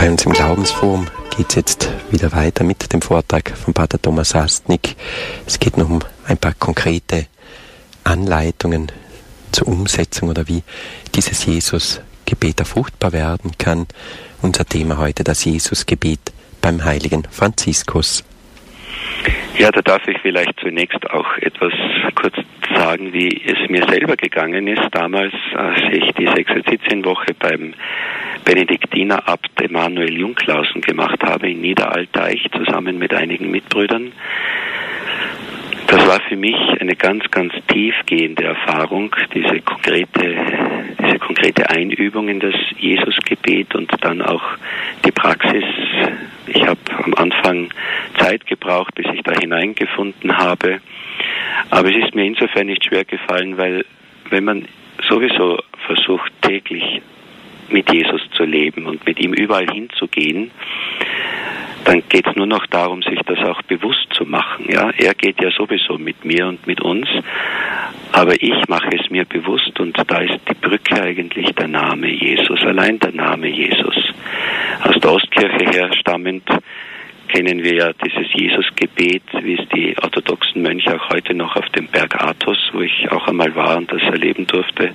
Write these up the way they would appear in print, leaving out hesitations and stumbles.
Bei uns im Glaubensforum geht es jetzt wieder weiter mit dem Vortrag von Pater Thomas Astnick. Es geht noch um ein paar konkrete Anleitungen zur Umsetzung oder wie dieses Jesus-Gebet fruchtbar werden kann. Unser Thema heute, das Jesus-Gebet beim heiligen Franziskus. Ja, da darf ich vielleicht zunächst auch etwas kurz sagen, wie es mir selber gegangen ist, damals, als ich diese Exerzitienwoche beim Benediktinerabt Emanuel Jungklausen gemacht habe in Niederaltaich, zusammen mit einigen Mitbrüdern. Das war für mich eine ganz, ganz tiefgehende Erfahrung, diese konkrete Einübung in das Jesusgebet und dann auch die Praxis. Ich habe am Anfang Zeit gebraucht, bis ich da hineingefunden habe. Aber es ist mir insofern nicht schwer gefallen, weil wenn man sowieso versucht, täglich mit Jesus zu leben und mit ihm überall hinzugehen, dann geht es nur noch darum, sich das auch bewusst zu machen. Ja? Er geht ja sowieso mit mir und mit uns, aber ich mache es mir bewusst und da ist die Brücke eigentlich der Name Jesus, allein der Name Jesus. Aus der Ostkirche her stammend kennen wir ja dieses Jesusgebet, wie es die orthodoxen Mönche auch heute noch auf dem Berg Athos, wo ich auch einmal war und das erleben durfte,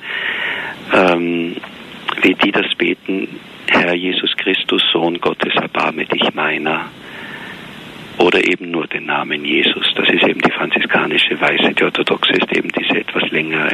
wie die das beten: Herr Jesus Christus, Sohn Gottes, erbarme dich meiner. Oder eben nur den Namen Jesus. Das ist eben die franziskanische Weise. Die orthodoxe ist eben diese etwas längere.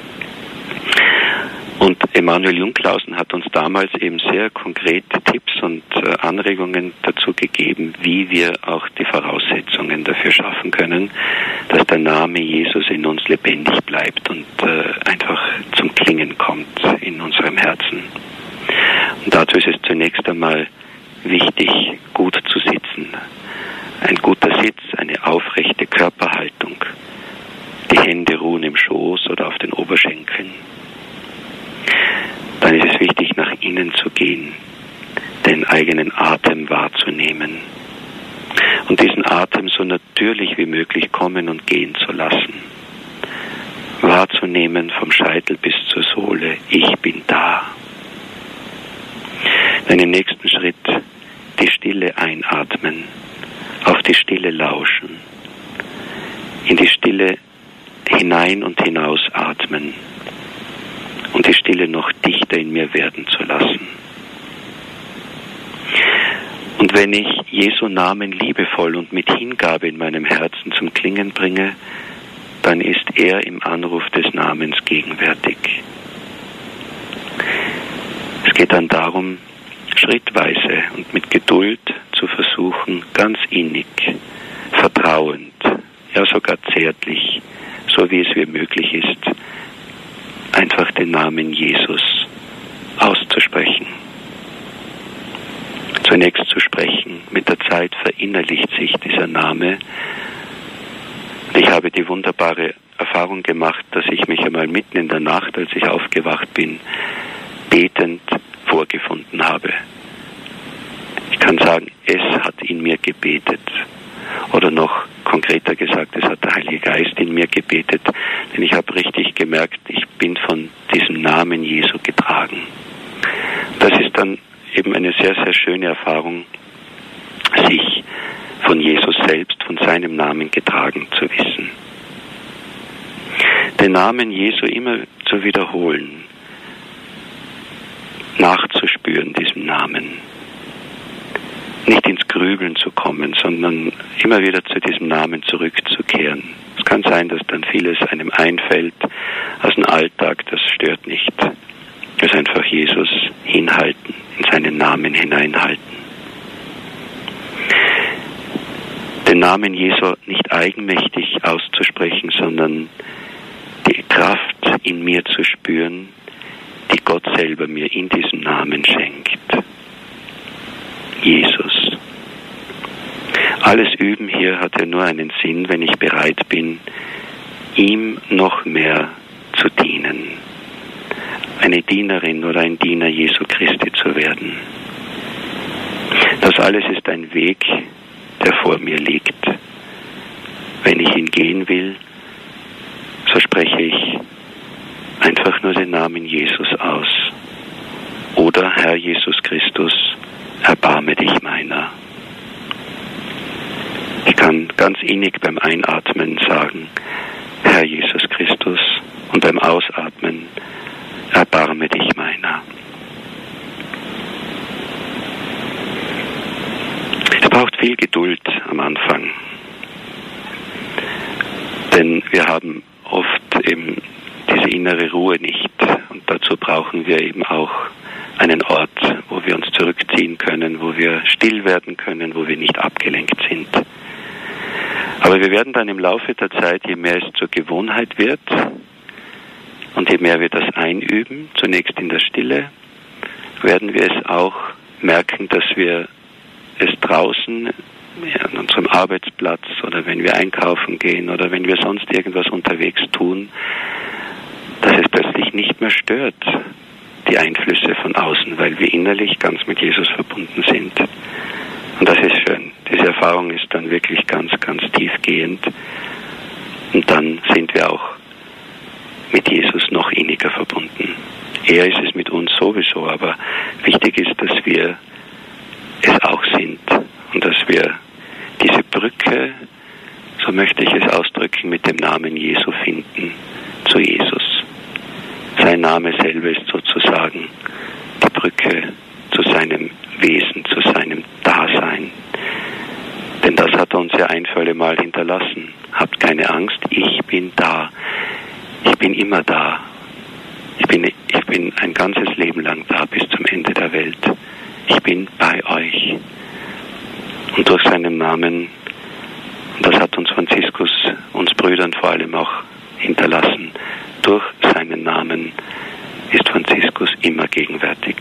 Und Emanuel Jungklausen hat uns damals eben sehr konkrete Tipps und Anregungen dazu gegeben, wie wir auch die Voraussetzungen dafür schaffen können, dass der Name Jesus in uns lebendig bleibt und einfach zum Klingen kommt in unserem Herzen. Und dazu ist es zunächst einmal wichtig, gut zu sitzen. Ein guter Sitz, eine aufrechte Körperhaltung. Die Hände ruhen im Schoß oder auf den Oberschenkeln. Dann ist es wichtig, nach innen zu gehen, den eigenen Atem wahrzunehmen und diesen Atem so natürlich wie möglich kommen und gehen zu lassen. Wahrzunehmen vom Scheitel bis zur Sohle: Ich bin da. Dann im nächsten Schritt die Stille einatmen, auf die Stille lauschen, in die Stille hinein und hinaus atmen und die Stille noch dichter in mir werden zu lassen. Und wenn ich Jesu Namen liebevoll und mit Hingabe in meinem Herzen zum Klingen bringe, dann ist er im Anruf des Namens gegenwärtig. Es geht dann darum, schrittweise und mit Geduld zu versuchen, ganz innig, vertrauend, ja sogar zärtlich, so wie es mir möglich ist, einfach den Namen Jesus auszusprechen. Zunächst zu sprechen, mit der Zeit verinnerlicht sich dieser Name. Ich habe die wunderbare Erfahrung gemacht, dass ich mich einmal mitten in der Nacht, als ich aufgewacht bin, betend vorgefunden habe. Ich kann sagen, es hat in mir gebetet. Oder noch konkreter gesagt, es hat der Heilige Geist in mir gebetet. Denn ich habe richtig gemerkt, ich bin von diesem Namen Jesu getragen. Das ist dann eben eine sehr, sehr schöne Erfahrung, sich von Jesus selbst, von seinem Namen getragen zu wissen. Den Namen Jesu immer zu wiederholen, nachzuspüren diesem Namen. Nicht ins Grübeln zu kommen, sondern immer wieder zu diesem Namen zurückzukehren. Es kann sein, dass dann vieles einem einfällt aus dem Alltag, das stört nicht. Es ist einfach Jesus hinhalten, in seinen Namen hineinhalten. Den Namen Jesu nicht eigenmächtig auszusprechen, sondern die Kraft in mir zu spüren, die Gott selber mir in diesem Namen schenkt. Jesus. Alles Üben hier hat ja nur einen Sinn, wenn ich bereit bin, ihm noch mehr zu dienen. Eine Dienerin oder ein Diener Jesu Christi zu werden. Das alles ist ein Weg, der vor mir liegt. Wenn ich ihn gehen will, so spreche ich einfach nur den Namen Jesus aus. Oder Herr Jesus Christus, erbarme dich meiner. Ich kann ganz innig beim Einatmen sagen, Herr Jesus Christus, und beim Ausatmen, erbarme dich meiner. Es braucht viel Geduld am Anfang, denn wir haben oft eben diese innere Ruhe nicht, und dazu brauchen wir eben auch einen Ort, wo wir uns zurückziehen können, wo wir still werden können, wo wir nicht abgelenkt sind. Aber wir werden dann im Laufe der Zeit, je mehr es zur Gewohnheit wird und je mehr wir das einüben, zunächst in der Stille, werden wir es auch merken, dass wir es draußen an unserem Arbeitsplatz oder wenn wir einkaufen gehen oder wenn wir sonst irgendwas unterwegs tun, dass es plötzlich nicht mehr stört, die Einflüsse von außen, weil wir innerlich ganz mit Jesus verbunden sind. Und das ist schön. Diese Erfahrung ist dann wirklich ganz, ganz tiefgehend. Und dann sind wir auch mit Jesus noch inniger verbunden. Er ist es mit uns sowieso, aber wichtig ist, dass wir es auch sind und dass wir diese Brücke, so möchte ich es ausdrücken, mit dem Namen Jesu finden zu Jesus. Sein Name selber ist sozusagen die Brücke zu seinem Wesen, zu seinem Dasein. Denn das hat er uns ja ein für alle Mal hinterlassen. Habt keine Angst, ich bin da. Ich bin immer da. Ich bin ein ganzes Leben lang da bis zum Ende der Welt. Ich bin bei euch. Und durch seinen Namen, und das hat uns Franziskus, uns Brüdern vor allem auch hinterlassen, durch seinen Namen ist Franziskus immer gegenwärtig.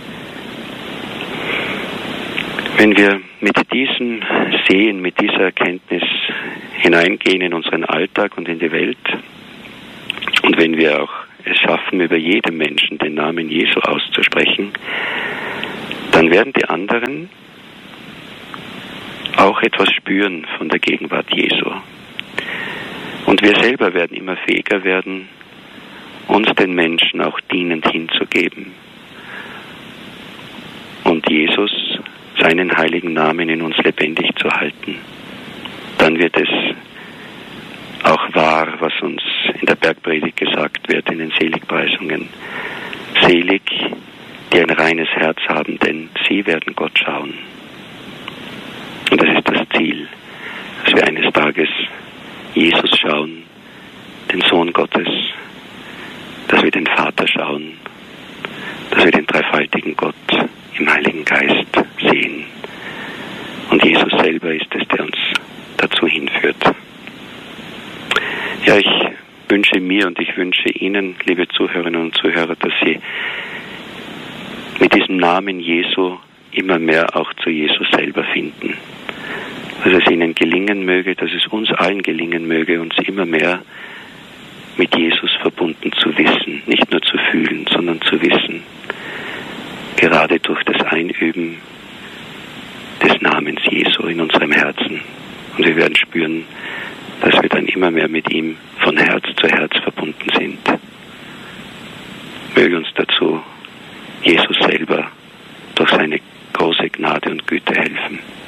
Wenn wir mit diesem Sehen, mit dieser Erkenntnis hineingehen in unseren Alltag und in die Welt, und wenn wir auch es schaffen, über jedem Menschen den Namen Jesu auszusprechen, dann werden die anderen auch etwas spüren von der Gegenwart Jesu. Und wir selber werden immer fähiger werden, uns den Menschen auch dienend hinzugeben. Und Jesus, seinen heiligen Namen in uns lebendig zu halten. Dann wird es auch wahr, was uns in der Bergpredigt gesagt wird, in den Seligpreisungen. Selig, die ein reines Herz haben, denn sie werden Gott schauen. Und das ist das Ziel, dass wir eines Tages Jesus schauen, den Sohn Gottes, dass wir den Vater schauen, dass wir den dreifaltigen Gott im Heiligen Geist sehen. Und Jesus selber ist es, der uns dazu hinführt. Ja, ich wünsche mir und ich wünsche Ihnen, liebe Zuhörerinnen und Zuhörer, dass Sie mit diesem Namen Jesu immer mehr auch zu Jesus selber finden. Dass es Ihnen gelingen möge, dass es uns allen gelingen möge, uns immer mehr mit Jesus verbunden zu wissen, nicht nur zu fühlen, sondern zu wissen. Gerade durch das Einüben des Namens Jesu in unserem Herzen. Und wir werden spüren, dass wir dann immer mehr mit ihm von Herz zu Herz verbunden sind. Möge uns dazu Jesus selber durch seine große Gnade und Güte helfen.